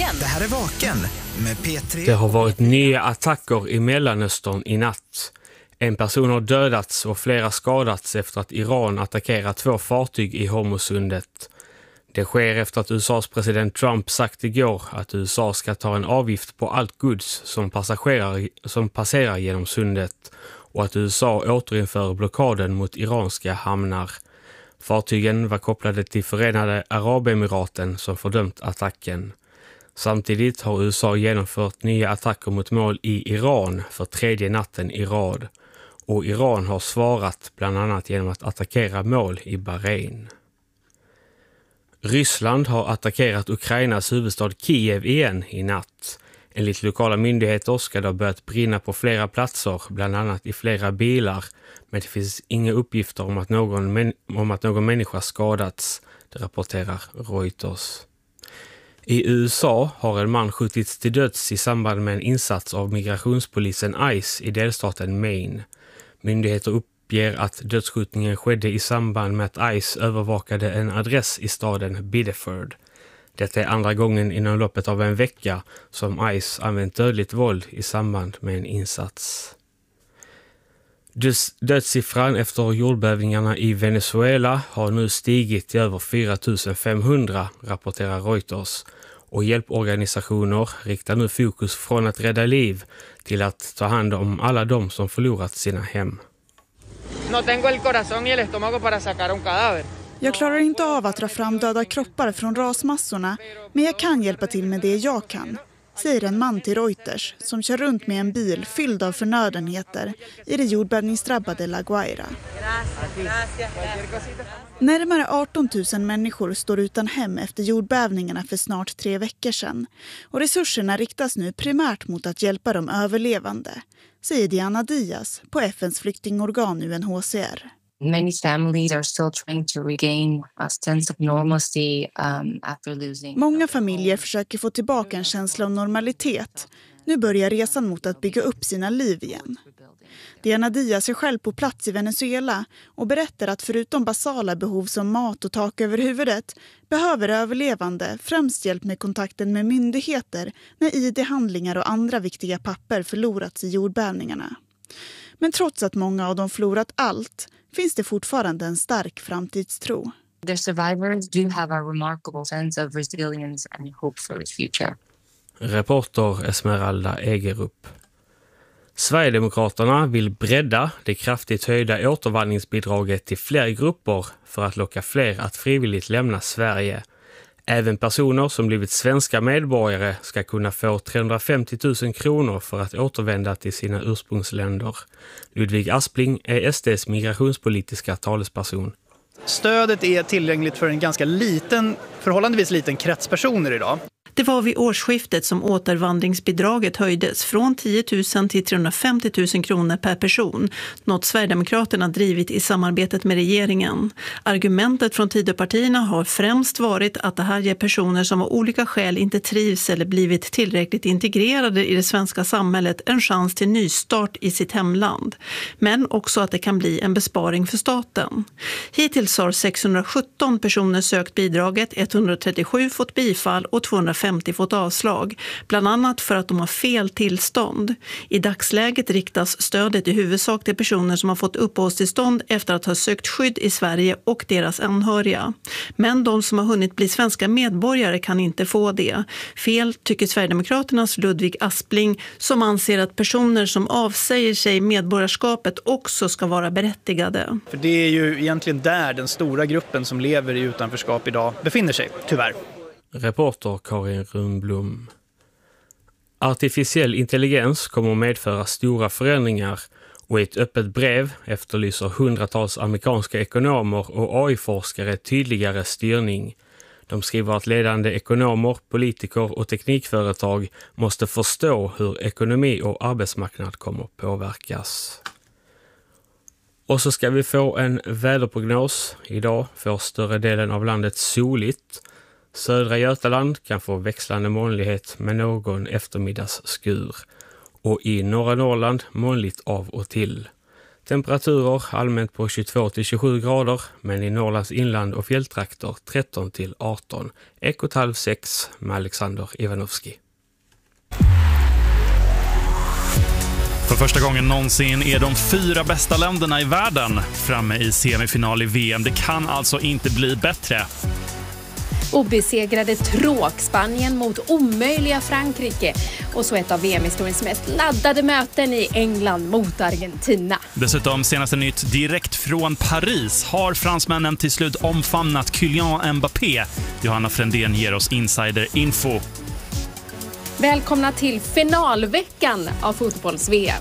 Vaken. Det här är Vaken med P3. Det har varit nya attacker i Mellanöstern i natt. En person har dödats och flera skadats efter att Iran attackerat 2 fartyg i Hormuzsundet. Det sker efter att USAs president Trump sagt igår att USA ska ta en avgift på allt gods som passerar genom sundet och att USA återinför blockaden mot iranska hamnar. Fartygen var kopplade till Förenade Arabemiraten som fördömt attacken. Samtidigt har USA genomfört nya attacker mot mål i Iran för 3:e natten i rad. Och Iran har svarat bland annat genom att attackera mål i Bahrain. Ryssland har attackerat Ukrainas huvudstad Kiev igen i natt. Enligt lokala myndigheter ska det ha börjat brinna på flera platser, bland annat i flera bilar. Men det finns inga uppgifter om att någon människa skadats, det rapporterar Reuters. I USA har en man skjutits till döds i samband med en insats av migrationspolisen ICE i delstaten Maine. Myndigheter uppger att dödsskjutningen skedde i samband med att ICE övervakade en adress i staden Biddeford. Detta är andra gången inom loppet av en vecka som ICE använt dödligt våld i samband med en insats. Dödssiffran efter jordbävningarna i Venezuela har nu stigit till över 4500, rapporterar Reuters. Och hjälporganisationer riktar nu fokus från att rädda liv till att ta hand om alla de som förlorat sina hem. Jag klarar inte av att dra fram döda kroppar från rasmassorna, men jag kan hjälpa till med det jag kan, säger en man till Reuters som kör runt med en bil fylld av förnödenheter i det jordbävningsdrabbade La Guaira. Närmare 18 000 människor står utan hem efter jordbävningarna för snart 3 veckor sedan. Och resurserna riktas nu primärt mot att hjälpa de överlevande, säger Diana Diaz på FNs flyktingorgan UNHCR. Many families are still trying to regain a sense of normalcy after losing. Många familjer försöker få tillbaka en känsla av normalitet. Nu börjar resan mot att bygga upp sina liv igen. Diana Diaz är själv på plats i Venezuela och berättar att förutom basala behov som mat och tak över huvudet behöver överlevande främst hjälp med kontakten med myndigheter när ID-handlingar och andra viktiga papper förlorats i jordbävningarna. Men trots att många av dem förlorat allt finns det fortfarande en stark framtidstro. The survivors do have a remarkable sense of resilience and hope for the future. Reporter Esmeralda Egerup. Sverigedemokraterna vill bredda det kraftigt höjda återvandringsbidraget till fler grupper för att locka fler att frivilligt lämna Sverige. Även personer som blivit svenska medborgare ska kunna få 350 000 kronor för att återvända till sina ursprungsländer. Ludvig Aspling är SDs migrationspolitiska talesperson. Stödet är tillgängligt för en ganska förhållandevis liten krets personer idag. Det var vid årsskiftet som återvandringsbidraget höjdes från 10 000 till 350 000 kronor per person, något Sverigedemokraterna drivit i samarbetet med regeringen. Argumentet från Tidöpartierna har främst varit att det här ger personer som av olika skäl inte trivs eller blivit tillräckligt integrerade i det svenska samhället en chans till nystart i sitt hemland. Men också att det kan bli en besparing för staten. Hittills har 617 personer sökt bidraget, 137 fått bifall och 250 fått avslag, bland annat för att de har fel tillstånd. I dagsläget riktas stödet i huvudsak till personer som har fått uppehållstillstånd efter att ha sökt skydd i Sverige och deras anhöriga. Men de som har hunnit bli svenska medborgare kan inte få det. Fel tycker Sverigedemokraternas Ludvig Aspling, som anser att personer som avsäger sig medborgarskapet också ska vara berättigade. För det är ju egentligen där den stora gruppen som lever i utanförskap idag befinner sig, tyvärr. Reporter Karin Rundblom. Artificiell intelligens kommer att medföra stora förändringar och i ett öppet brev efterlyser hundratals amerikanska ekonomer och AI-forskare tydligare styrning. De skriver att ledande ekonomer, politiker och teknikföretag måste förstå hur ekonomi och arbetsmarknad kommer att påverkas. Och så ska vi få en väderprognos. Idag får större delen av landet soligt. Södra Götaland kan få växlande molnighet med någon eftermiddagsskur. Och i norra Norrland molnigt av och till. Temperaturer allmänt på 22-27 grader, men i Norrlands inland och fjälltrakter 13-18. Ekot 5:30 med Alexander Ivanovski. För första gången någonsin är de 4 bästa länderna i världen framme i semifinal i VM. Det kan alltså inte bli bättre. Obesegrade Spanien mot omöjliga Frankrike. Och så ett av VM-historiens mest laddade möten i England mot Argentina. Dessutom senaste nytt direkt från Paris. Har fransmännen till slut omfamnat Kylian Mbappé? Johanna Frändén ger oss insider-info. Välkomna till finalveckan av fotbolls-VM.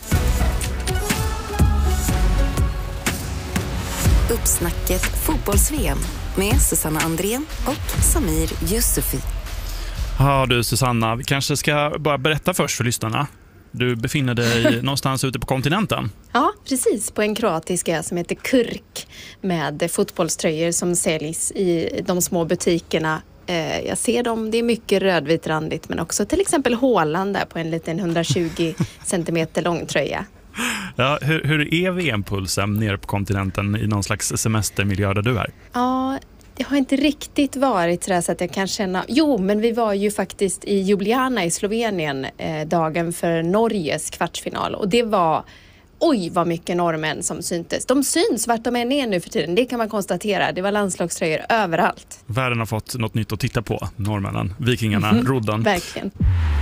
Uppsnacket fotbolls-VM med Susanna Andrén och Samir Yusufi. Ja du Susanna, vi kanske ska bara berätta först för lyssnarna. Du befinner dig någonstans ute på kontinenten. Ja, precis. På en kroatisk ö som heter Krk med fotbollströjor som säljs i de små butikerna. Jag ser dem, det är mycket rödvitrandigt, men också till exempel Haaland där på en liten 120 centimeter lång tröja. Ja, hur är VM-pulsen nere på kontinenten i någon slags semestermiljö där du är? Ja, det har inte riktigt varit så att jag kan känna... Jo, men vi var ju faktiskt i Ljubljana i Slovenien dagen för Norges kvartsfinal. Och det var... Oj, vad mycket norrmän som syntes. De syns vart de än är nu för tiden, det kan man konstatera. Det var landslagströjor överallt. Världen har fått något nytt att titta på, norrmännen, vikingarna, rodden. Verkligen.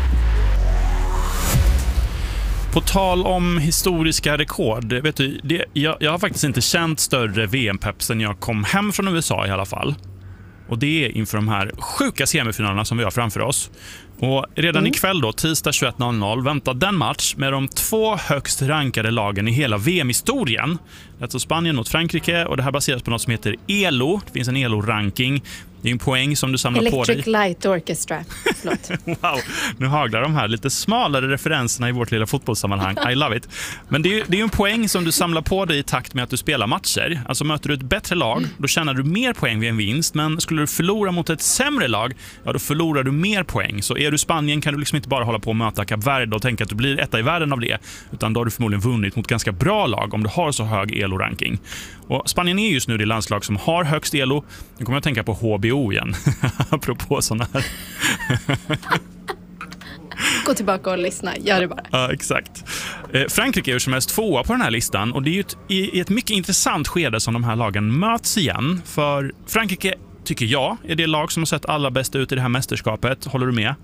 På tal om historiska rekord, vet du, jag har faktiskt inte känt större VM-pepp sen jag kom hem från USA i alla fall. Och det är inför de här sjuka semifinalerna som vi har framför oss. Och redan ikväll då, tisdag 21.00, väntar den match med de 2 högst rankade lagen i hela VM-historien. Alltså Spanien mot Frankrike, och det här baseras på något som heter ELO. Det finns en ELO-ranking. Det är en poäng som du samlar på dig. Electric Light Orchestra. Förlåt. Wow, nu haglar de här lite smalare referenserna i vårt lilla fotbollssammanhang. I love it. Men det är ju en poäng som du samlar på dig i takt med att du spelar matcher. Alltså möter du ett bättre lag, då tjänar du mer poäng vid en vinst. Men skulle du förlora mot ett sämre lag, ja då förlorar du mer poäng. Så är du Spanien kan du liksom inte bara hålla på och möta Kap Verde och tänka att du blir etta i världen av det. Utan då har du förmodligen vunnit mot ganska bra lag om du har så hög ELO-ranking. Och Spanien är just nu det landslag som har högst ELO. Nu kommer jag att tänka på HBO igen. Apropå sådana här. Gå tillbaka och lyssna, gör det bara. Ja, exakt. Frankrike är ju som helst 2 på den här listan. Och det är ju i ett mycket intressant skede som de här lagen möts igen. För Frankrike, tycker jag, är det lag som har sett allra bäst ut i det här mästerskapet. Håller du med?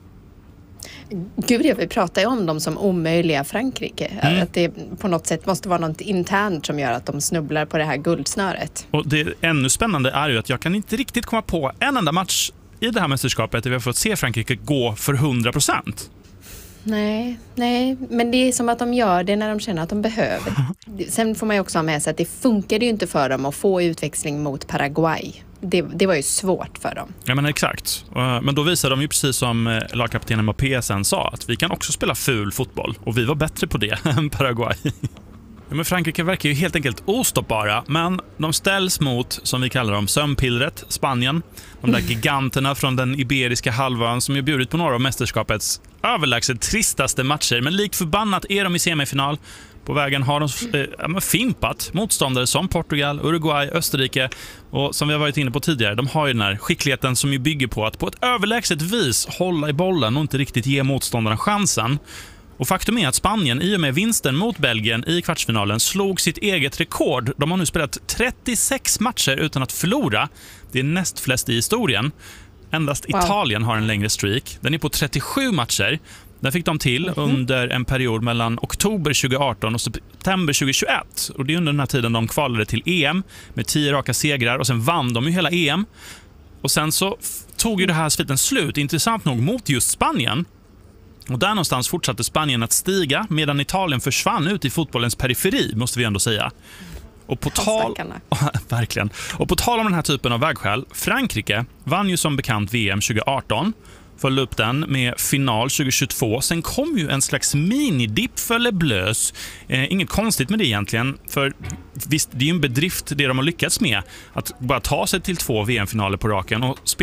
Gud, vi pratar ju om dem som omöjliga Frankrike. Att det på något sätt måste vara något internt som gör att de snubblar på det här guldsnöret. Och det ännu spännande är ju att jag kan inte riktigt komma på en enda match i det här mästerskapet där vi har fått se Frankrike gå för 100%. Nej, men det är som att de gör det när de känner att de behöver. Sen får man ju också ha med sig att det funkade ju inte för dem att få utväxling mot Paraguay. Det var ju svårt för dem. Ja, men exakt. Men då visade de ju precis som lagkaptenen Mbappé sen sa att vi kan också spela ful fotboll. Och vi var bättre på det än Paraguay. Ja, men Frankrike verkar ju helt enkelt ostoppbara, men de ställs mot, som vi kallar dem, sömnpillret, Spanien. De där giganterna från den iberiska halvön som ju bjudit på några av mästerskapets överlägset tristaste matcher. Men likt förbannat är de i semifinal. På vägen har de fimpat motståndare som Portugal, Uruguay, Österrike. Och som vi har varit inne på tidigare, de har ju den här skickligheten som ju bygger på att på ett överlägset vis hålla i bollen och inte riktigt ge motståndarna chansen. Och faktum är att Spanien i och med vinsten mot Belgien i kvartsfinalen slog sitt eget rekord. De har nu spelat 36 matcher utan att förlora. Det är näst flest i historien. Endast Italien har en längre streak. Den är på 37 matcher. Den fick de till under en period mellan oktober 2018 och september 2021. Och det är under den här tiden de kvalade till EM med 10 raka segrar. Och sen vann de ju hela EM. Och sen så tog ju det här sviten slut, intressant nog, mot just Spanien. Och där någonstans fortsatte Spanien att stiga medan Italien försvann ut i fotbollens periferi, måste vi ändå säga. Och på verkligen. Och på tal om den här typen av vägskäl, Frankrike vann ju som bekant VM 2018. Följde upp den med final 2022. Sen kom ju en slags minidipp för Le Bleus. Inget konstigt med det egentligen. För visst, det är ju en bedrift det de har lyckats med. Att bara ta sig till 2 VM-finaler på raken. Och spelare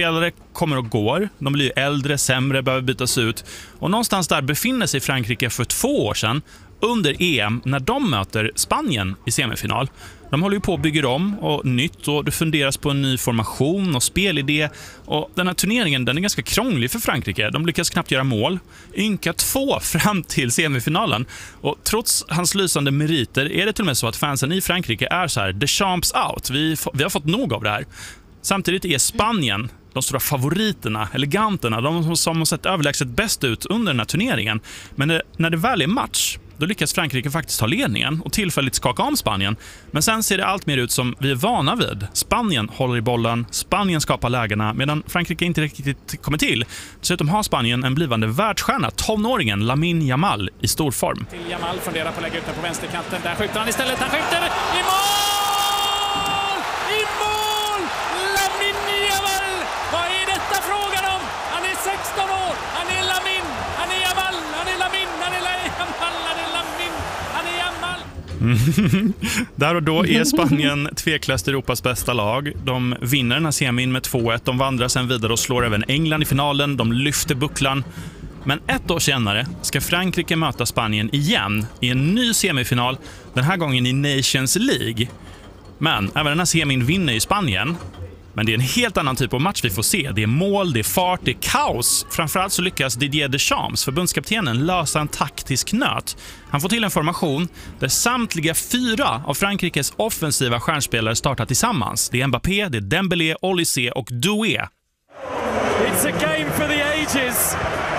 kommer och går. De blir äldre, sämre, behöver bytas ut. Och någonstans där befinner sig Frankrike för 2 år sedan under EM när de möter Spanien i semifinal. De håller ju på att bygga om och nytt och det funderas på en ny formation och spelidé. Och den här turneringen, den är ganska krånglig för Frankrike. De lyckas knappt göra mål. Ynka 2 fram till semifinalen. Och trots hans lysande meriter är det till och med så att fansen i Frankrike är så här: Deschamps out. Vi har fått nog av det här. Samtidigt är Spanien de stora favoriterna, eleganterna, de som har sett överlägset bäst ut under den här turneringen. Men när det väl är match, då lyckas Frankrike faktiskt ta ledningen och tillfälligt skaka om Spanien. Men sen ser det allt mer ut som vi är vana vid. Spanien håller i bollen, Spanien skapar lägena, medan Frankrike inte riktigt kommer till. Dessutom har Spanien en blivande världsstjärna, tonåringen Lamine Yamal i stor form. Till Yamal funderar på att lägga ut den på vänsterkanten. Där skjuter han istället, han skjuter i mål! I mål! Lamine Yamal! Vad är detta frågan om? Han är 16 år, han är Lamine, han är Yamal, han är Lamine, han är Yamal, han är Lamine, han är Yamal. Där och då är Spanien tveklöst Europas bästa lag. De vinner den här semin med 2-1. De vandrar sen vidare och slår även England i finalen. De lyfter bucklan. Men 1 år senare ska Frankrike möta Spanien igen i en ny semifinal, den här gången i Nations League. Men även den här semin vinner i Spanien. Men det är en helt annan typ av match vi får se. Det är mål, det är fart, det är kaos. Framförallt så lyckas Didier Deschamps, förbundskaptenen, lösa en taktisk nöt. Han får till en formation där samtliga 4 av Frankrikes offensiva stjärnspelare startar tillsammans. Det är Mbappé, det är Dembélé, Olysée och Doué. It's a game for the ages.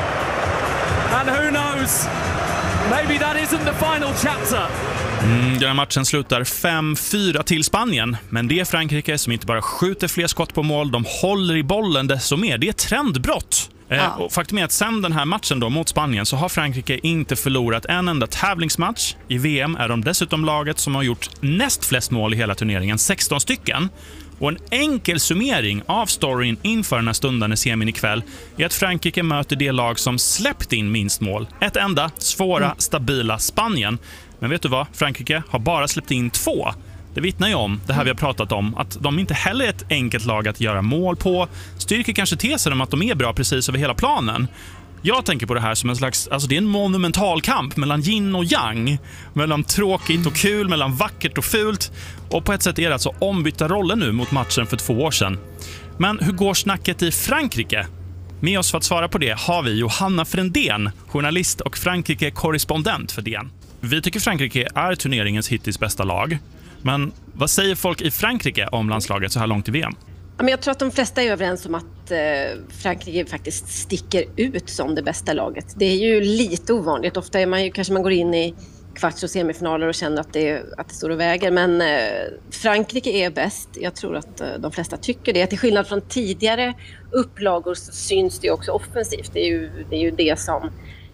And who knows? Maybe that isn't the final chapter. Den här matchen slutar 5-4 till Spanien. Men det är Frankrike som inte bara skjuter fler skott på mål, de håller i bollen desto mer. Det är trendbrott. Och faktum är att sen den här matchen då mot Spanien så har Frankrike inte förlorat en enda tävlingsmatch. I VM är de dessutom laget som har gjort näst flest mål i hela turneringen, 16 stycken. Och en enkel summering av storyn inför den här stunden i semin ikväll är att Frankrike möter det lag som släppt in minst mål. Ett enda, svåra, stabila Spanien. Men vet du vad? Frankrike har bara släppt in 2. Det vittnar ju om det här vi har pratat om, att de inte heller är ett enkelt lag att göra mål på. Styrker kanske tesen om att de är bra precis över hela planen. Jag tänker på det här som en slags, alltså det är en monumental kamp mellan yin och yang, mellan tråkigt och kul, mellan vackert och fult. Och på ett sätt är det alltså ombytta roller nu mot matchen för 2 år sedan. Men hur går snacket i Frankrike? Med oss för att svara på det har vi Johanna Frändén, journalist och Frankrike-korrespondent för DN. Vi tycker Frankrike är turneringens hittills bästa lag. Men vad säger folk i Frankrike om landslaget så här långt i VM? Jag tror att de flesta är överens om att Frankrike faktiskt sticker ut som det bästa laget. Det är ju lite ovanligt. Ofta är man ju, kanske man går in i kvarts- och semifinaler och känner att det står och väger. Men Frankrike är bäst. Jag tror att de flesta tycker det. Till skillnad från tidigare upplagor så syns det också offensivt. Det är ju det som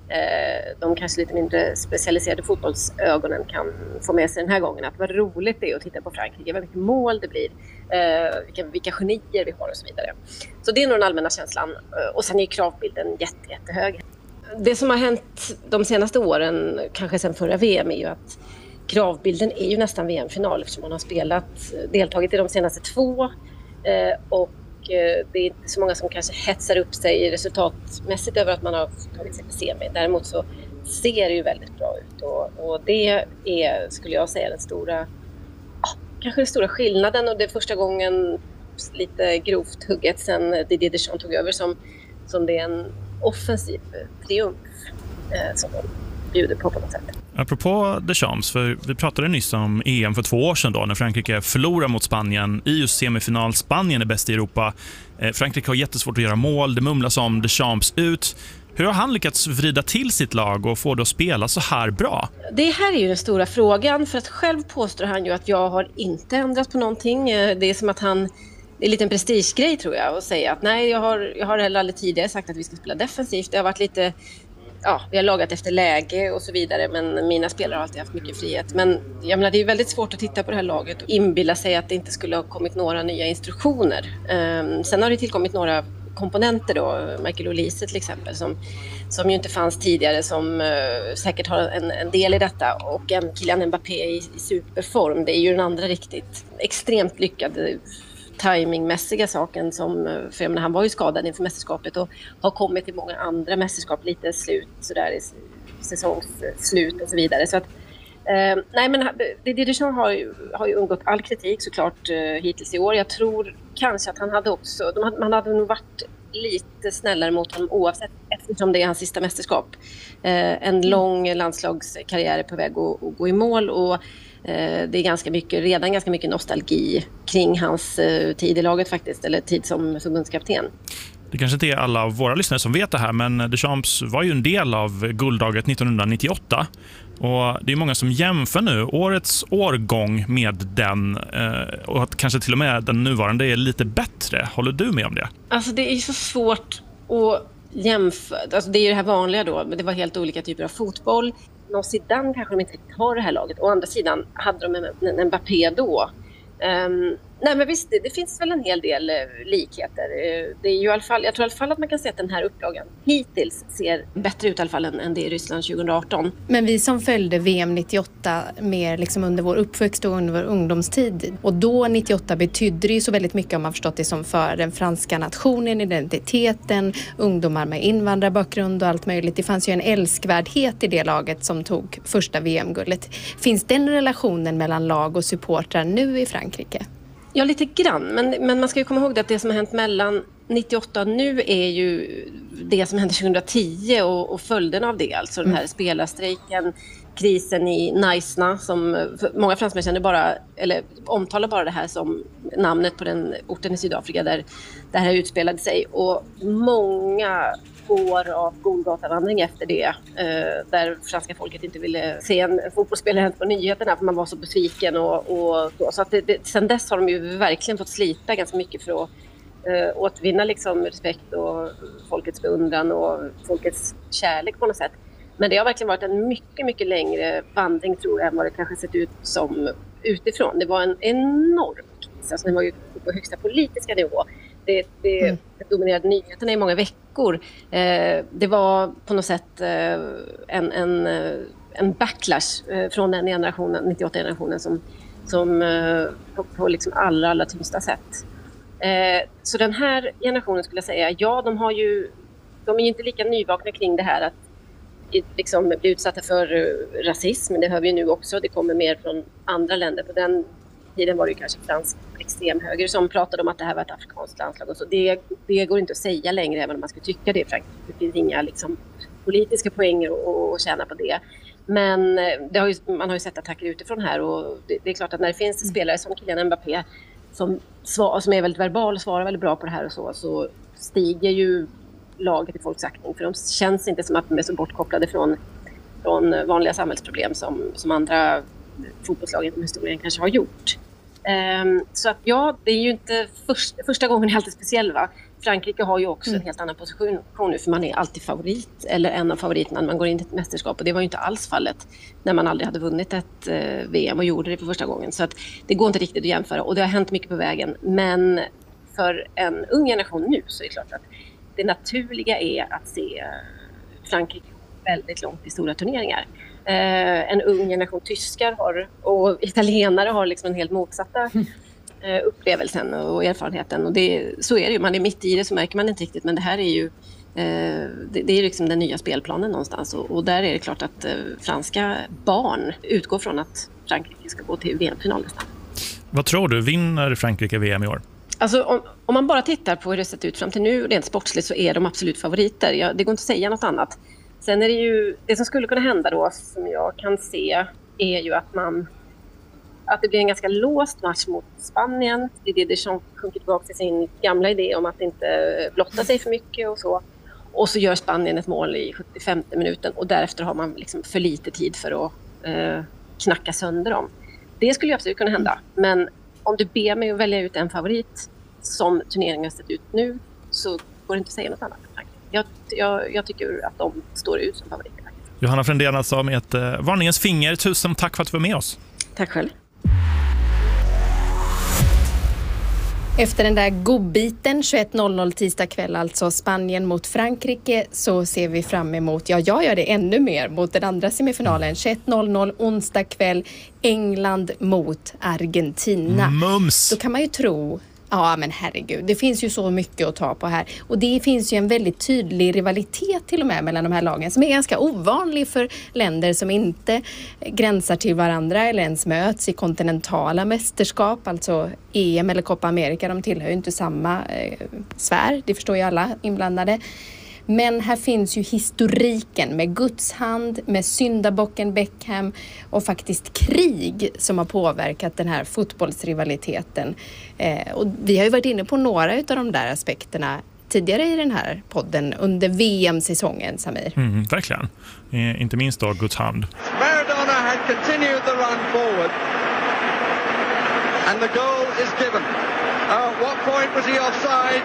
de kanske lite mindre specialiserade fotbollsögonen kan få med sig den här gången. Att vad roligt det är att titta på Frankrike, vad mycket mål det blir, vilka genier vi har och så vidare. Så det är nog den allmänna känslan. Och sen är kravbilden jättehög. Det som har hänt de senaste åren, kanske sen förra VM, är ju att kravbilden är ju nästan VM-final eftersom man har deltagit i de senaste 2 och det är inte så många som kanske hetsar upp sig resultatmässigt över att man har tagit sig till semi. Däremot så ser det ju väldigt bra ut och det är, skulle jag säga, kanske den stora skillnaden, och det är första gången, lite grovt hugget, sen Didier Deschamps tog över, som det är en offensiv triumf som de bjuder på något sätt. Apropå Deschamps, för vi pratade nyss om EM för 2 år sedan då, när Frankrike förlorar mot Spanien i just semifinal. Spanien är bäst i Europa. Frankrike har jättesvårt att göra mål. Det mumlas om Deschamps ut. Hur har han lyckats vrida till sitt lag och få det att spela så här bra? Det här är ju den stora frågan, för att själv påstår han ju att jag har inte ändrat på någonting. Det är som att det är en liten prestigegrej, tror jag, att säga att nej, jag har heller aldrig tidigare sagt att vi ska spela defensivt. Det har varit lite, vi har lagat efter läge och så vidare, men mina spelare har alltid haft mycket frihet. Men jag menar, det är väldigt svårt att titta på det här laget och inbilla sig att det inte skulle ha kommit några nya instruktioner. Sen har det tillkommit några komponenter då, Michael Olise till exempel, som ju inte fanns tidigare, som säkert har en del i detta, och en Kylian Mbappé i superform. Det är ju den andra riktigt extremt lyckade timingmässiga saken för jag menar, han var ju skadad inför mästerskapet och har kommit till många andra mästerskap lite slut sådär i säsongsslut och så vidare. Så att nej, men Didier Deschamps har ju undgått all kritik såklart hittills i år. Jag tror kanske att man hade nog varit lite snällare mot honom oavsett, eftersom det är hans sista mästerskap. En lång landslagskarriär är på väg att gå i mål och det är redan ganska mycket nostalgi kring hans tid i laget faktiskt, eller tid som förbundskapten. Det kanske inte är alla av våra lyssnare som vet det här, men Deschamps var ju en del av guldlaget 1998. Och det är många som jämför nu årets årgång med den och att kanske till och med den nuvarande är lite bättre. Håller du med om det? Alltså det är så svårt att jämföra. Alltså det är ju det här vanliga då, men det var helt olika typer av fotboll. Någon sidan kanske de inte riktigt har det här laget. Å andra sidan hade de en Mbappé då. Nej, men visst, det finns väl en hel del likheter. Det är ju i alla fall, jag tror i alla fall att man kan säga att den här upplagan hittills ser bättre ut i alla fall än det i Ryssland 2018. Men vi som följde VM 98 mer liksom under vår uppväxt och under vår ungdomstid. Och då 98 betydde det ju så väldigt mycket, om man förstått det, som för den franska nationen, identiteten, ungdomar med invandrarbakgrund och allt möjligt. Det fanns ju en älskvärdhet i det laget som tog första VM-guldet. Finns den relationen mellan lag och supportrar nu i Frankrike? Ja, lite grann. Men man ska ju komma ihåg att det som har hänt mellan 98 och nu är ju det som hände 2010 och följden av det. Alltså den här spelarstrejken, krisen i Naisna, som många fransmän känner omtalar bara det här som namnet på den orten i Sydafrika där det här utspelade sig. Och många år av Golgatavandring efter det, där franska folket inte ville se en fotbollsspelare på nyheterna för man var så besviken och så att sen dess har de ju verkligen fått slita ganska mycket för att återvinna liksom respekt och folkets beundran och folkets kärlek på något sätt. Men det har verkligen varit en mycket, mycket längre vandring, tror jag, än vad det kanske sett ut som utifrån. Det var en enorm kris, alltså det var ju på högsta politiska nivå. Det dominerade nyheterna i många veckor. Det var på något sätt en backlash från den generationen, 98-generationen, som på liksom allra tyngsta sätt. Så den här generationen skulle jag säga, ja, de är ju inte lika nyvakna kring det här att liksom bli utsatta för rasism. Det hör vi ju nu också. Det kommer mer från andra länder. På den tiden var det ju kanske fransk extremhöger som pratade om att det här var ett afrikanskt landslag. Och så. Det går inte att säga längre, även om man skulle tycka det. Det finns inga liksom politiska poänger att tjäna på det. Men man har ju sett attacker utifrån här. Och det är klart att när det finns spelare som Kylian Mbappé som är väldigt verbal och svarar väldigt bra på det här och så stiger ju laget i folks aktning. För de känns inte som att de är så bortkopplade från vanliga samhällsproblem som andra fotbollslag i historien kanske har gjort. Så att ja, det är ju inte första gången är alltid speciell, va? Frankrike har ju också en helt annan position nu, för man är alltid favorit eller en av favoriterna när man går in i ett mästerskap, och det var ju inte alls fallet när man aldrig hade vunnit ett VM och gjorde det för första gången. Så att det går inte riktigt att jämföra, och det har hänt mycket på vägen, men för en ung generation nu så är det klart att det naturliga är att se Frankrike väldigt långt i stora turneringar. En ung generation tyskar och italienare har liksom en helt motsatta upplevelsen och erfarenheten. Och så är det ju, man är mitt i det så märker man inte riktigt, men det här är ju det är liksom den nya spelplanen någonstans, och där är det klart att franska barn utgår från att Frankrike ska gå till VM-final nästan. Vad tror du, vinner Frankrike VM i år? Alltså om man bara tittar på hur det sett ut fram till nu rent sportsligt, så är de absolut favoriter. Det går inte att säga något annat. Sen är det ju, det som skulle kunna hända då, som jag kan se, är ju att det blir en ganska låst match mot Spanien. Det är det som sjunker tillbaka till sin gamla idé om att inte blotta sig för mycket och så. Och så gör Spanien ett mål i 75 minuten, och därefter har man liksom för lite tid för att knacka sönder dem. Det skulle ju absolut kunna hända. Men om du ber mig att välja ut en favorit som turneringen har sett ut nu, så går det inte att säga något annat. Jag tycker att de står ut som favoriter. Johanna Frändén alltså med ett varningens finger. Tusen tack för att du var med oss. Tack själv. Efter den där godbiten 21.00 tisdag kväll, alltså Spanien mot Frankrike, så ser vi fram emot, jag gör det ännu mer, mot den andra semifinalen 21.00 onsdag kväll, England mot Argentina. Mums! Då kan man ju tro Ja, men herregud. Det finns ju så mycket att ta på här. Och det finns ju en väldigt tydlig rivalitet till och med mellan de här lagen som är ganska ovanlig för länder som inte gränsar till varandra eller ens möts i kontinentala mästerskap, alltså EM eller Copa America. De tillhör ju inte samma sfär, det förstår ju alla inblandade. Men här finns ju historiken med Guds hand, med syndabocken Beckham och faktiskt krig som har påverkat den här fotbollsrivaliteten. Och vi har ju varit inne på några av de där aspekterna tidigare i den här podden under VM-säsongen, Samir. Verkligen. Inte minst då Guds hand. Maradona had continued the run forward and the goal is given. What point was he offside?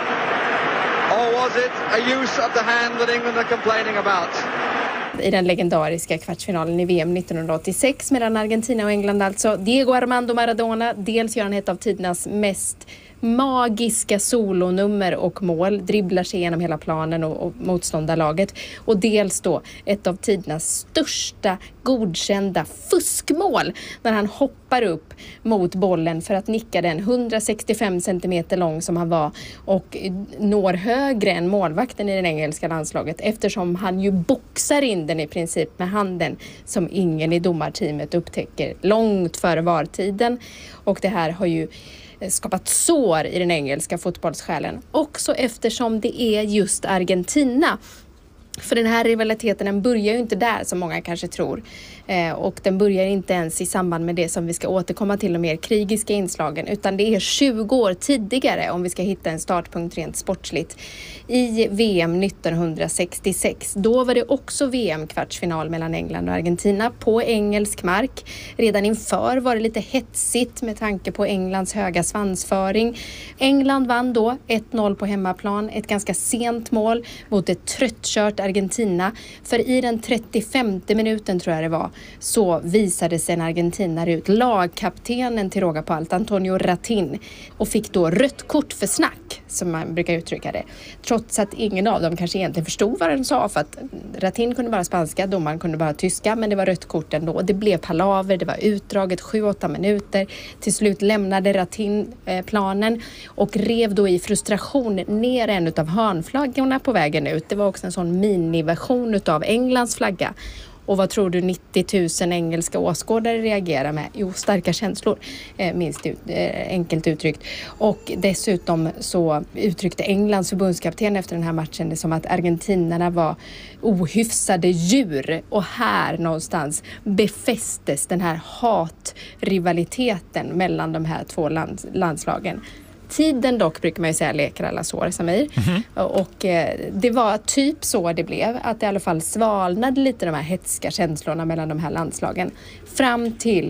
Or was it a use of the hand that England are complaining about? I den legendariska kvartsfinalen i VM 1986 mellan Argentina och England, alltså Diego Armando Maradona, dels gör han ett av tidernas mest magiska solonummer och mål, dribblar sig genom hela planen och motståndarlaget, och dels då ett av tidernas största godkända fuskmål när han hoppar upp mot bollen för att nicka den 165 centimeter lång som han var och når högre än målvakten i det engelska landslaget, eftersom han ju boxar in den i princip med handen som ingen i domarteamet upptäcker långt före VAR-tiden. Och det här har ju skapat sår i den engelska fotbollssjälen. Också eftersom det är just Argentina. För den här rivaliteten, den börjar ju inte där som många kanske tror. Och den börjar inte ens i samband med det som vi ska återkomma till, de mer krigiska inslagen. Utan det är 20 år tidigare, om vi ska hitta en startpunkt rent sportsligt. I VM 1966. Då var det också VM-kvartsfinal mellan England och Argentina på engelsk mark. Redan inför var det lite hetsigt med tanke på Englands höga svansföring. England vann då 1-0 på hemmaplan. Ett ganska sent mål mot ett tröttkört Argentina. För i den 35:e minuten tror jag det var, så visade sig en argentinare ut, lagkaptenen till råga på allt, Antonio Ratin, och fick då rött kort för snack, som man brukar uttrycka det. Trots att ingen av dem kanske egentligen förstod vad den sa, för att Ratin kunde bara spanska, domaren kunde bara tyska, men det var rött kort ändå. Det blev palaver, det var utdraget 7-8 minuter. Till slut lämnade Ratin planen och rev då i frustration ner en av hörnflaggorna på vägen ut. Det var också en sån miniversion av Englands flagga. Och vad tror du 90 000 engelska åskådare reagerar med? Jo, starka känslor, minst enkelt uttryckt. Och dessutom så uttryckte Englands förbundskapten efter den här matchen det som att argentinarna var ohyfsade djur. Och här någonstans befästes den här hatrivaliteten mellan de här två landslagen. Tiden dock, brukar man ju säga, leker alla sår, Samir. Och det var typ så det blev, att det i alla fall svalnade lite de här hetska känslorna mellan de här landslagen fram till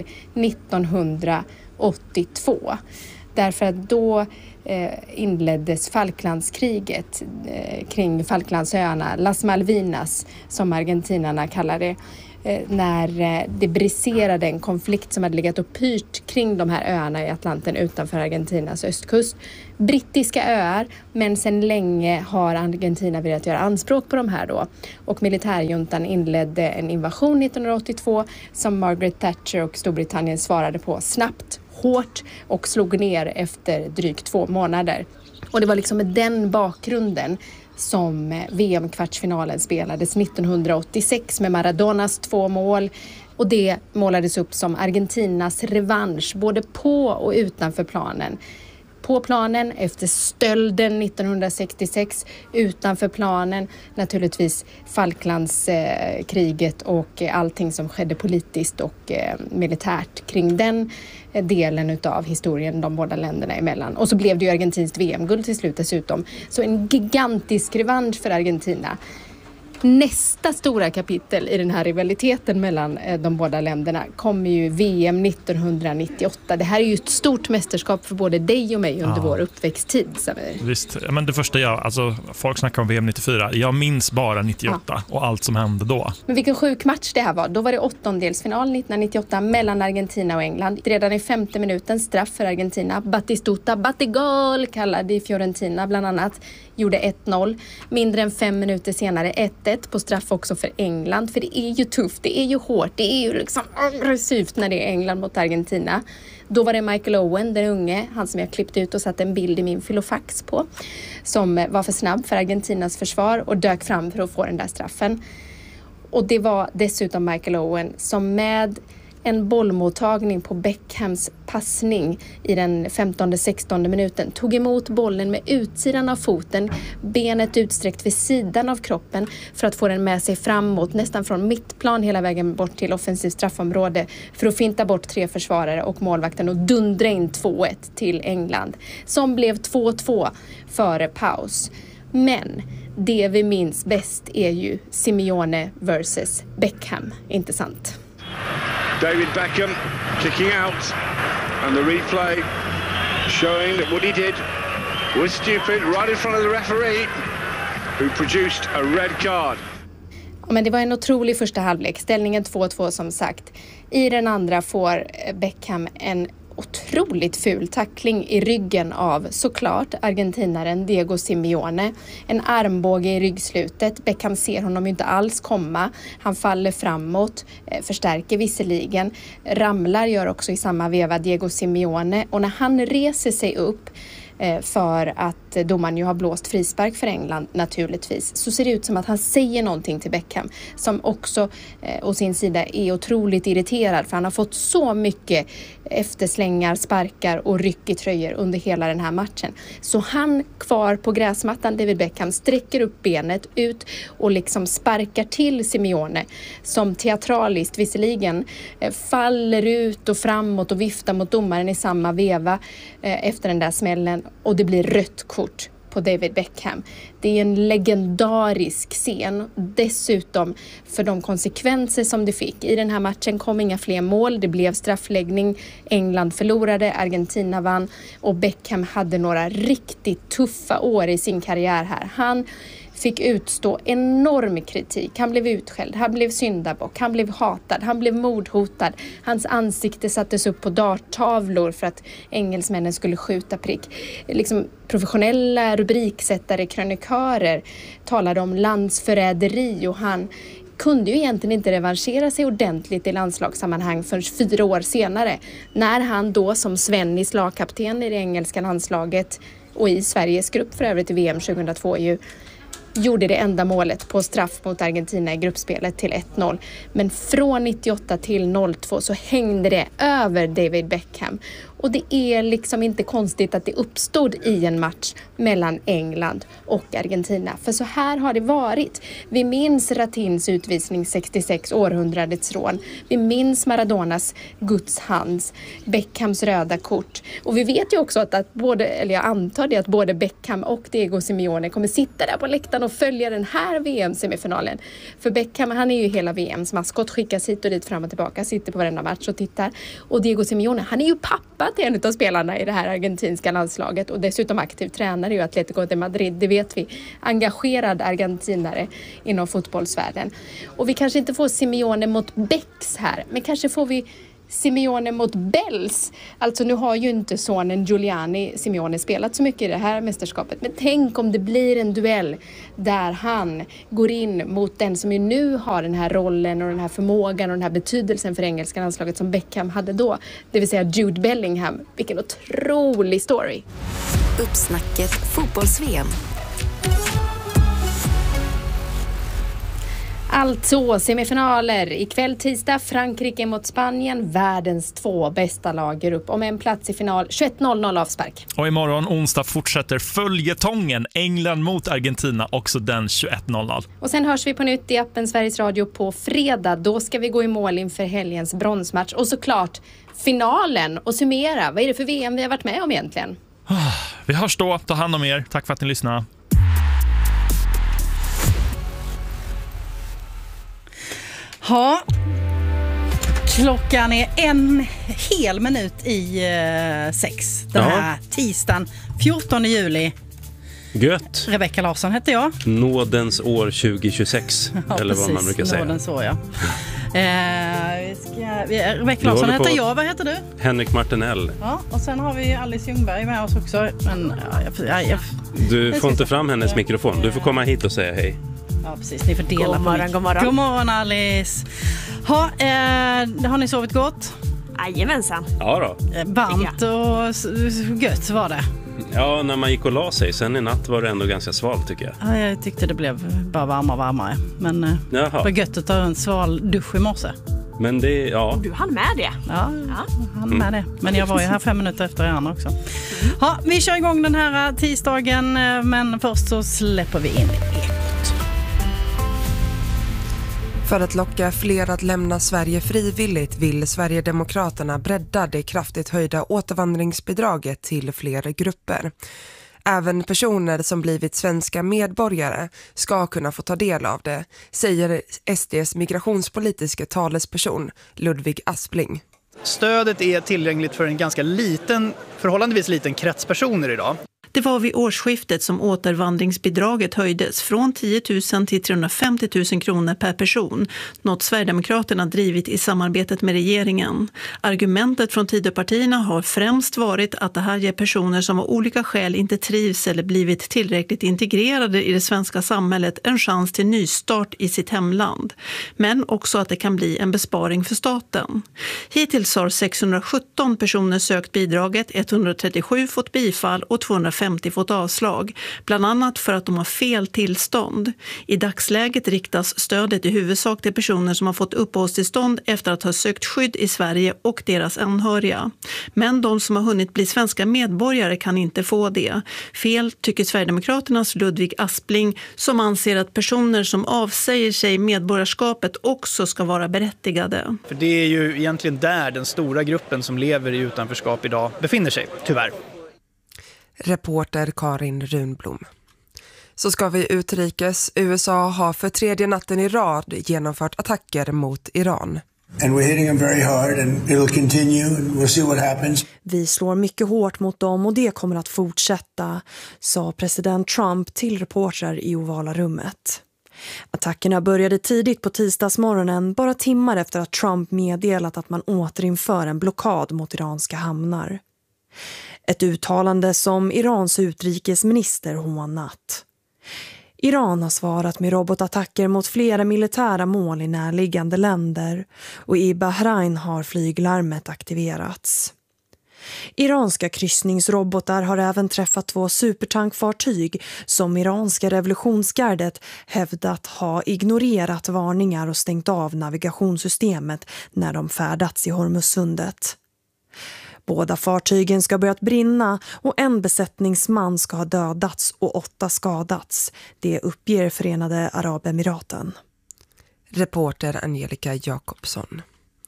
1982. Därför att då inleddes Falklandskriget kring Falklandsöarna, Las Malvinas som argentinarna kallar det, när det briserade en konflikt som hade legat och pyrt kring de här öarna i Atlanten utanför Argentinas östkust. Brittiska öar, men sedan länge har Argentina velat göra anspråk på de här då. Och militärjuntan inledde en invasion 1982 som Margaret Thatcher och Storbritannien svarade på snabbt, hårt och slog ner efter drygt 2 månader. Och det var liksom med den bakgrunden som VM-kvartsfinalen spelades 1986 med Maradonas 2 mål. Och det målades upp som Argentinas revansch både på och utanför planen. På planen efter stölden 1966, utanför planen naturligtvis Falklandskriget och allting som skedde politiskt och militärt kring den delen av historien de båda länderna emellan. Och så blev det ju argentinskt VM-guld till slut dessutom. Så en gigantisk revansch för Argentina. Nästa stora kapitel i den här rivaliteten mellan de båda länderna kommer ju VM 1998. Det här är ju ett stort mästerskap för både dig och mig under vår uppväxttid. Visst, men det första alltså folk snackar om VM 94. Jag minns bara 98 och allt som hände då. Men vilken sjuk match det här var. Då var det 8-delsfinal 1998 mellan Argentina och England. Redan i 5:e minuten straff för Argentina. Batistuta, Batigol kallade i Fiorentina bland annat. Gjorde 1-0. Mindre än 5 minuter senare 1-1. slutet på straff också för England. För det är ju tufft, det är ju hårt, det är ju liksom aggressivt när det är England mot Argentina. Då var det Michael Owen, den unge, han som jag klippt ut och satt en bild i min filofax på, som var för snabb för Argentinas försvar och dök fram för att få den där straffen. Och det var dessutom Michael Owen som med en bollmottagning på Beckhams passning i den 15-16 minuten tog emot bollen med utsidan av foten, benet utsträckt vid sidan av kroppen för att få den med sig framåt, nästan från mittplan hela vägen bort till offensivt straffområde för att finta bort 3 försvarare och målvakten och dundra in 2-1 till England, som blev 2-2 före paus. Men det vi minns bäst är ju Simeone versus Beckham, inte sant? David Beckham kicking out, and the replay showing that what he did was stupid right in front of the referee who produced a red card. Men det var en otrolig första halvlek, ställningen 2-2 som sagt. I den andra får Beckham en otroligt ful tackling i ryggen av såklart argentinaren Diego Simeone. En armbåge i ryggslutet. Beckham ser honom ju inte alls komma. Han faller framåt, förstärker visserligen. Ramlar gör också i samma veva Diego Simeone. Och när han reser sig upp för att domaren ju har blåst frispark för England naturligtvis, så ser det ut som att han säger någonting till Beckham som också å sin sida är otroligt irriterad, för han har fått så mycket efterslängar, sparkar och ryck i tröjor under hela den här matchen. Så han kvar på gräsmattan, David Beckham, sträcker upp benet ut och liksom sparkar till Simeone som teatraliskt visserligen faller ut och framåt och viftar mot domaren i samma veva efter den där smällen, och det blir rött kort på David Beckham. Det är en legendarisk scen, dessutom för de konsekvenser som det fick. I den här matchen kom inga fler mål, det blev straffläggning, England förlorade, Argentina vann och Beckham hade några riktigt tuffa år i sin karriär här. Han fick utstå enorm kritik. Han blev utskälld, han blev syndabock, han blev hatad, han blev mordhotad. Hans ansikte sattes upp på darttavlor för att engelsmännen skulle skjuta prick. Liksom professionella rubriksättare, krönikörer talade om landsförräderi, och han kunde ju egentligen inte revanschera sig ordentligt i landslagssammanhang förrän 4 år senare, när han då som Svennis lagkapten i det engelska landslaget och i Sveriges grupp för övrigt i VM 2002 ju gjorde det enda målet på straff mot Argentina i gruppspelet till 1-0. Men från 98 till 02 så hängde det över David Beckham. Och det är liksom inte konstigt att det uppstod i en match mellan England och Argentina. För så här har det varit. Vi minns Ratins utvisning 66, århundradets rån. Vi minns Maradonas Guds hands, Beckhams röda kort. Och vi vet ju också att jag antar det, att både Beckham och Diego Simeone kommer sitta där på läktaren och följa den här VM-semifinalen. För Beckham, han är ju hela VMs maskot, skickas hit och dit fram och tillbaka, sitter på varenda match och tittar. Och Diego Simeone, han är ju pappa till en av spelarna i det här argentinska landslaget och dessutom aktiv tränare i Atletico de Madrid, det vet vi. Engagerad argentinare inom fotbollsvärlden. Och vi kanske inte får Simeone mot Becks här, men kanske får vi Simeone mot Bells. Alltså nu har ju inte sonen Giuliani Simeone spelat så mycket i det här mästerskapet. Men tänk om det blir en duell där han går in mot den som ju nu har den här rollen och den här förmågan och den här betydelsen för engelska landslaget som Beckham hade då. Det vill säga Jude Bellingham. Vilken otrolig story. Uppsnacket fotbolls-VM. Alltså semifinaler. Ikväll tisdag Frankrike mot Spanien. Världens 2 bästa lag går upp om en plats i final. 21:00 avspark. Och imorgon onsdag fortsätter följetongen England mot Argentina, också den 21:00. Och sen hörs vi på nytt i appen Sveriges Radio på fredag. Då ska vi gå i mål inför helgens bronsmatch. Och såklart finalen och summera. Vad är det för VM vi har varit med om egentligen? Vi hörs då. Ta hand om er. Tack för att ni lyssnade. Ja, klockan är 1 hel minut i 6 den här tisdagen 14 juli. Gött. Rebecka Larsson heter jag. Nådens år 2026, ja, eller vad man brukar säga. Nådens år, ja. Rebecka Larsson heter jag, vad heter du? Henrik Martinell. Ja, och sen har vi Alice Ljungberg med oss också. Men, du får inte fram hennes mikrofon, du får komma hit och säga hej. Ja, precis. Ni får dela God på morgon, god morgon. God morgon, Alice. Har ni sovit gott? Jajamensan. Ja då. Varmt och gött var det. Ja, när man gick och la sig. Sen i natt var det ändå ganska svalt tycker jag. Ja, jag tyckte det blev bara varmare. Men det var gött att ta en sval dusch i morse. Men det, ja. Du hann med det. Ja, hann med det. Men jag var ju här 5 minuter efter er också. Ja, vi kör igång den här tisdagen. Men först så släpper vi in Ekot. För att locka fler att lämna Sverige frivilligt vill Sverigedemokraterna bredda det kraftigt höjda återvandringsbidraget till fler grupper. Även personer som blivit svenska medborgare ska kunna få ta del av det, säger SD:s migrationspolitiska talesperson Ludvig Aspling. Stödet är tillgängligt för en ganska förhållandevis liten krets personer idag. Det var vid årsskiftet som återvandringsbidraget höjdes från 10 000 till 350 000 kronor per person, något Sverigedemokraterna drivit i samarbetet med regeringen. Argumentet från Tidöpartierna har främst varit att det här ger personer som av olika skäl inte trivs eller blivit tillräckligt integrerade i det svenska samhället en chans till nystart i sitt hemland. Men också att det kan bli en besparing för staten. Hittills har 617 personer sökt bidraget, 137 fått bifall och 250 fått avslag, bland annat för att de har fel tillstånd. I dagsläget riktas stödet i huvudsak till personer som har fått uppehållstillstånd efter att ha sökt skydd i Sverige och deras anhöriga. Men de som har hunnit bli svenska medborgare kan inte få det. Fel tycker Sverigedemokraternas Ludvig Aspling, som anser att personer som avsäger sig medborgarskapet också ska vara berättigade. För det är ju egentligen där den stora gruppen som lever i utanförskap idag befinner sig, tyvärr. Reporter Karin Runblom. Så ska vi utrikes. USA har för 3:e natten i rad genomfört attacker mot Iran. And we're hitting them very hard and it'll continue and we'll see what happens. Vi slår mycket hårt mot dem och det kommer att fortsätta, sa president Trump till reportrar i ovala rummet. Attackerna började tidigt på tisdagsmorgonen, bara timmar efter att Trump meddelat att man återinför en blockad mot iranska hamnar. Ett uttalande som Irans utrikesminister hånat. Iran har svarat med robotattacker mot flera militära mål i närliggande länder och i Bahrain har flyglarmet aktiverats. Iranska kryssningsrobotar har även träffat 2 supertankfartyg som iranska revolutionsgardet hävdat ha ignorerat varningar och stängt av navigationssystemet när de färdats i Hormuzsundet. Båda fartygen ska börjat brinna och en besättningsman ska ha dödats och 8 skadats. Det uppger Förenade Arabemiraten. Reporter Angelica Jakobsson.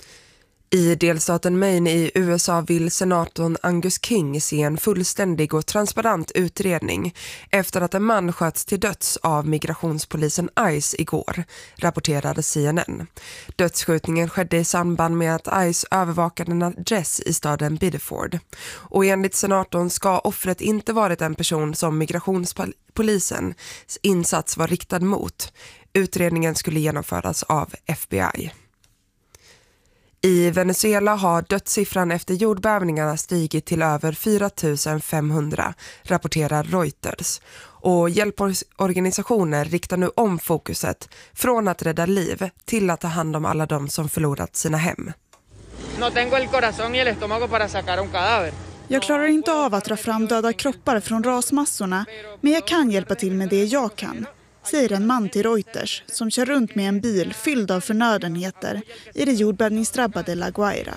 I delstaten Maine i USA vill senatorn Angus King se en fullständig och transparent utredning efter att en man sköts till döds av migrationspolisen ICE igår, rapporterade CNN. Dödsskjutningen skedde i samband med att ICE övervakade en adress i staden Biddeford. Och enligt senatorn ska offret inte varit en person som migrationspolisens insats var riktad mot. Utredningen skulle genomföras av FBI. I Venezuela har dödssiffran efter jordbävningarna stigit till över 4 500, rapporterar Reuters. Och hjälporganisationer riktar nu om fokuset från att rädda liv till att ta hand om alla de som förlorat sina hem. Jag klarar inte av att dra fram döda kroppar från rasmassorna, men jag kan hjälpa till med det jag kan, säger en man till Reuters som kör runt med en bil fylld av förnödenheter i det jordbävningsdrabbade La Guaira.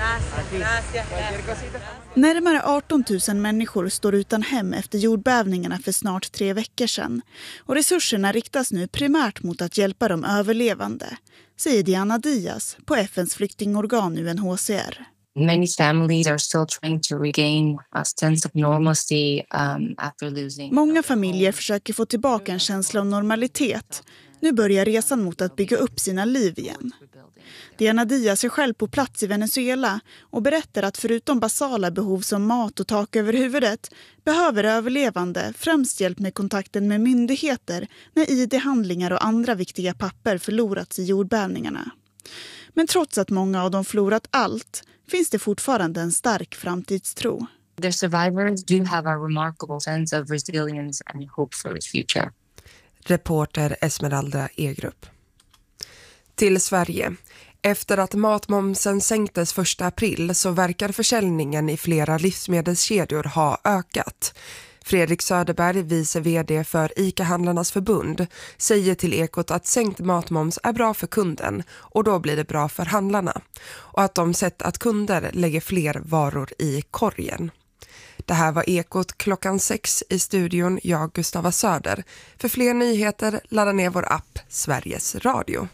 Närmare 18 000 människor står utan hem efter jordbävningarna för snart 3 veckor sedan. Och resurserna riktas nu primärt mot att hjälpa de överlevande, säger Diana Diaz på FNs flyktingorgan UNHCR. Many families are still trying to regain a sense of normalcy after losing. Många familjer försöker få tillbaka en känsla av normalitet. Nu börjar resan mot att bygga upp sina liv igen. Diana Diaz är själv på plats i Venezuela och berättar att förutom basala behov som mat och tak över huvudet behöver överlevande främst hjälp med kontakten med myndigheter när ID-handlingar och andra viktiga papper förlorats i jordbävningarna. Men trots att många av dem förlorat allt finns det fortfarande en stark framtidstro. The survivors do have a remarkable sense of resilience and hope for the future. Reporter Esmeralda Egrup. Till Sverige. Efter att matmomsen sänktes 1 april så verkar försäljningen i flera livsmedelskedjor ha ökat. Fredrik Söderberg, vice vd för ICA-handlarnas förbund, säger till Ekot att sänkt matmoms är bra för kunden och då blir det bra för handlarna. Och att de sett att kunder lägger fler varor i korgen. Det här var Ekot klockan 6 i studion, jag Gustava Söder. För fler nyheter ladda ner vår app Sveriges Radio.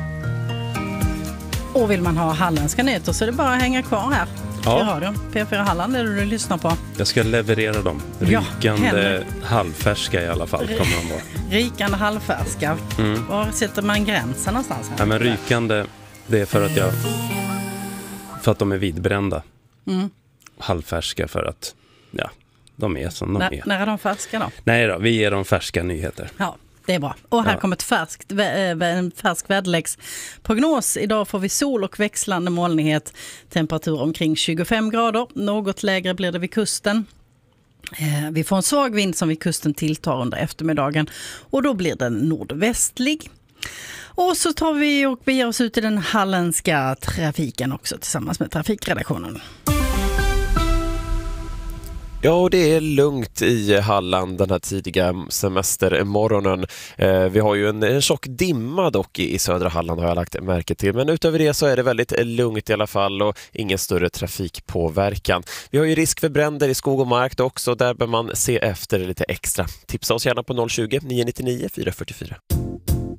Och vill man ha halländska nyheter så är det bara att hänga kvar här i radion. P4 Halland är det du lyssnar på. Jag ska leverera dem. Rykande halvfärska i alla fall kommer de vara. Rykande halvfärska. Var sätter man gränsen någonstans? Ja, men rykande, det är för att de är vidbrända. Halvfärska för att de är som de är. När är de färska då? Nej då, vi ger dem färska nyheter. Ja. Det är bra. Och här kommer en färsk väderleksprognos. Idag får vi sol och växlande molnighet. Temperatur omkring 25 grader. Något lägre blir det vid kusten. Vi får en svag vind som vid kusten tilltar under eftermiddagen. Och då blir den nordvästlig. Och så tar vi och beger oss ut i den halländska trafiken också tillsammans med trafikredaktionen. Ja, och det är lugnt i Halland den här tidiga semestermorgonen. Vi har ju en tjock dimma dock i södra Halland har jag lagt märke till. Men utöver det så är det väldigt lugnt i alla fall och ingen större trafikpåverkan. Vi har ju risk för bränder i skog och mark också. Där bör man se efter lite extra. Tipsa oss gärna på 020 999 444.